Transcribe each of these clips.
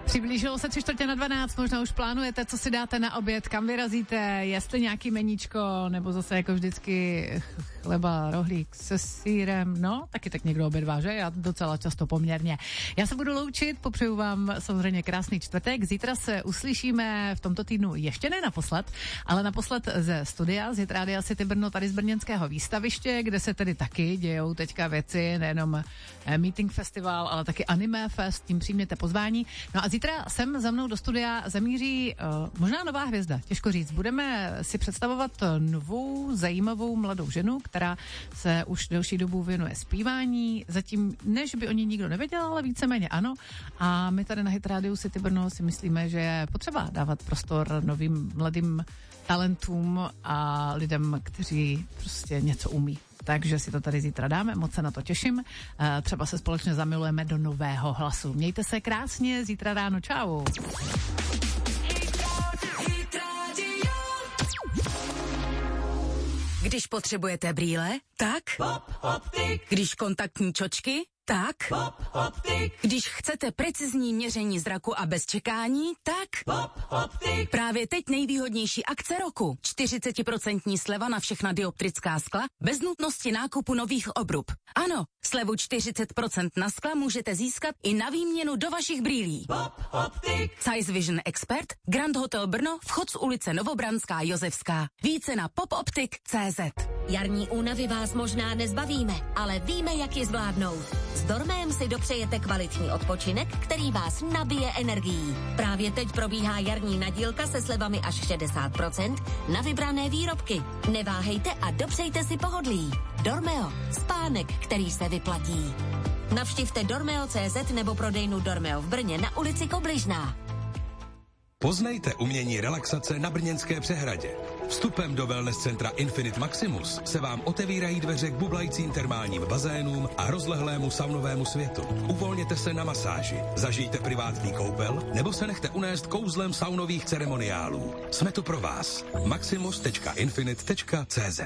Přiblížilo se 11:45, možná už plánujete, co si dáte na oběd, kam vyrazíte, jestli nějaký meníčko, nebo zase jako vždycky chleba, rohlík se sýrem, no, taky tak někdo obědvá, že? Já docela často poměrně. Já se budu loučit, popřeju vám samozřejmě krásný čtvrtek, zítra se uslyšíme v tomto týdnu ještě ne naposled, ale naposled ze studia, z Rádia City Brno, tady z brněnského výstaviště, kde se tedy taky dějou teďka věci, nejenom meeting festival, ale taky anime fest, tím přijměte pozvání. No a zítra sem za mnou do studia zamíří možná nová hvězda, těžko říct. Budeme si představovat novou, zajímavou mladou ženu, která se už delší dobu věnuje zpívání. Zatím, než by o ní nikdo nevěděl, ale víceméně ano. A my tady na Hit Radio City Brno si myslíme, že je potřeba dávat prostor novým mladým talentům a lidem, kteří prostě něco umí. Takže si to tady zítra dáme, moc se na to těším. Třeba se společně zamilujeme do nového hlasu. Mějte se krásně, zítra ráno, čau. Když potřebujete brýle, tak Pop Optik. Když kontaktní čočky, tak Pop Optik. Když chcete precizní měření zraku a bez čekání, tak Pop Optik. Právě teď nejvýhodnější akce roku. 40% sleva na všechna dioptrická skla bez nutnosti nákupu nových obrub. Ano, slevu 40% na skla můžete získat i na výměnu do vašich brýlí. Pop Optik. Size Vision Expert, Grand Hotel Brno, vchod z ulice Novobranská Josefská. Více na popoptik.cz. Jarní únavy vás možná nezbavíme, ale víme, jak ji zvládnout. S Dormem si dopřejete kvalitní odpočinek, který vás nabije energií. Právě teď probíhá jarní nadílka se slevami až 60% na vybrané výrobky. Neváhejte a dopřejte si pohodlí. Dormeo, spánek, který se vyplatí. Navštivte dormeo.cz nebo prodejnu Dormeo v Brně na ulici Kobližná. Poznejte umění relaxace na Brněnské přehradě. Vstupem do wellness centra Infinite Maximus se vám otevírají dveře k bublajícím termálním bazénům a rozlehlému saunovému světu. Uvolněte se na masáži, zažijte privátní koupel nebo se nechte unést kouzlem saunových ceremoniálů. Jsme tu pro vás. maximus.infinite.cz.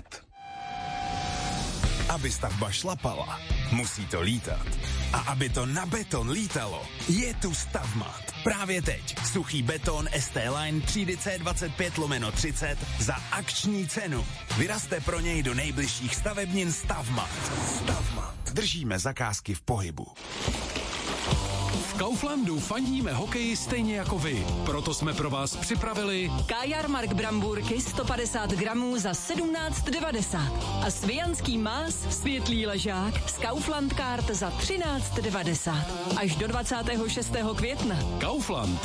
Aby stavba šlapala, musí to lítat. A aby to na beton lítalo, je tu Stavmat. Právě teď suchý beton ST Line třídy C25/30 za akční cenu. Vyrazte pro něj do nejbližších stavebnin Stavmat. Stavmat. Držíme zakázky v pohybu. V Kauflandu fandíme hokeji stejně jako vy. Proto jsme pro vás připravili Kajarmark brambůrky 150 gramů za 17,90 a svijanský más světlý ležák z Kaufland Card za 13,90 až do 26. května. Kaufland.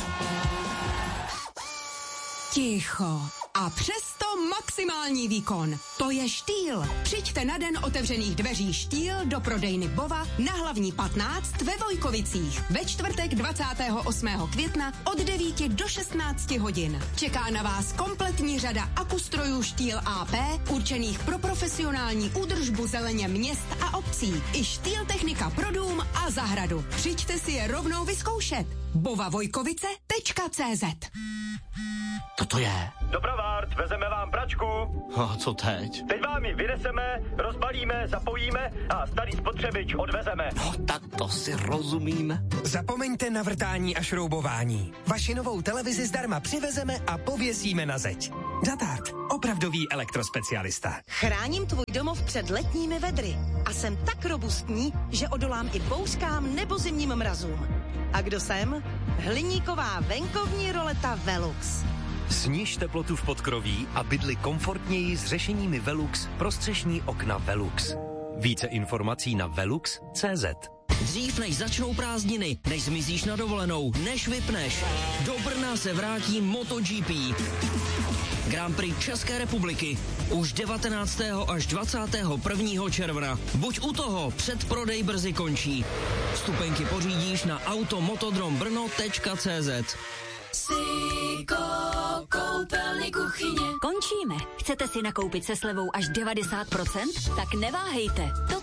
Ticho. A přesto maximální výkon. To je Štýl. Přijďte na den otevřených dveří Štýl do prodejny Bova na hlavní 15 ve Vojkovicích. Ve čtvrtek 28. května od 9 do 16 hodin. Čeká na vás kompletní řada akustrojů Štýl AP, určených pro profesionální údržbu zeleně měst a obcí. I Štýl technika pro dům a zahradu. Přijďte si je rovnou vyzkoušet. bovavojkovice.cz. Co to je? Dobrovart, vezeme vám pračku. A co teď? Teď vám ji vyneseme, rozbalíme, zapojíme a starý spotřebič odvezeme. No tak to si rozumíme. Zapomeňte na vrtání a šroubování. Vaši novou televizi zdarma přivezeme a pověsíme na zeď. Zatart, opravdový elektrospecialista. Chráním tvůj domov před letními vedry a jsem tak robustní, že odolám i bouřkám nebo zimním mrazům. A kdo jsem? Hliníková venkovní roleta Velux. Sníž teplotu v podkroví a bydli komfortněji s řešeními Velux pro střešní okna Velux. Více informací na velux.cz. Dřív než začnou prázdniny, než zmizíš na dovolenou, než vypneš, do Brna se vrátí MotoGP. Grand Prix České republiky už 19. až 21. června. Buď u toho, předprodej brzy končí. Vstupenky pořídíš na automotodrombrno.cz. Siko, koupelny, kuchyně. Končíme. Chcete si nakoupit se slevou až 90%? Tak neváhejte. To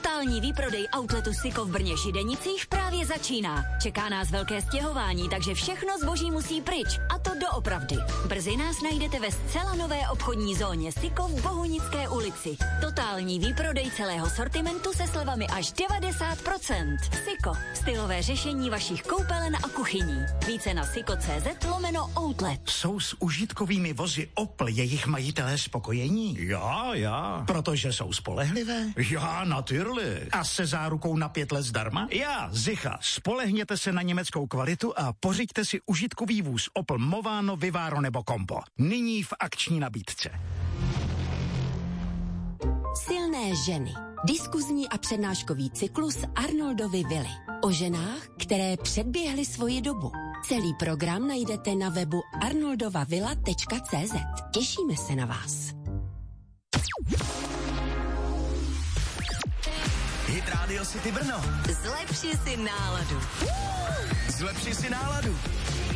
Totální výprodej outletu Siko v Brně Židenicích právě začíná. Čeká nás velké stěhování, takže všechno zboží musí pryč. A to doopravdy. Brzy nás najdete ve zcela nové obchodní zóně Siko v Bohunické ulici. Totální výprodej celého sortimentu se slevami až 90%. Siko. Stylové řešení vašich koupelen a kuchyní. Více na siko.cz/outlet. Jsou s užitkovými vozy Opel jejich majitelé spokojení? Já. Protože jsou spolehlivé? Já, natürlich. A se zárukou na 5 let zdarma? Já, Zicha. Spolehněte se na německou kvalitu a pořiďte si užitkový vůz Opel Movano, Vivaro nebo Combo. Nyní v akční nabídce. Silné ženy. Diskuzní a přednáškový cyklus Arnoldovy vily. O ženách, které předběhly svoji dobu. Celý program najdete na webu arnoldovavilla.cz. Těšíme se na vás. Hit Radio City Brno. Zlepši si náladu. Zlepši si náladu.